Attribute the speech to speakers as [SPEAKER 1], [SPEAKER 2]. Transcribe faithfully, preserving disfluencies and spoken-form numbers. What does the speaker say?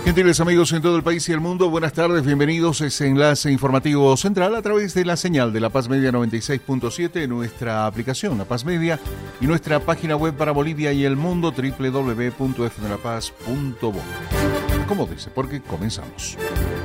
[SPEAKER 1] Gentiles amigos en todo el país y el mundo, buenas tardes, bienvenidos a ese enlace informativo central a través de la señal de La Paz Media noventa y seis punto siete, nuestra aplicación La Paz Media y nuestra página web para Bolivia y el mundo doble u doble u doble u punto f m la paz punto bo. Acomódese porque comenzamos.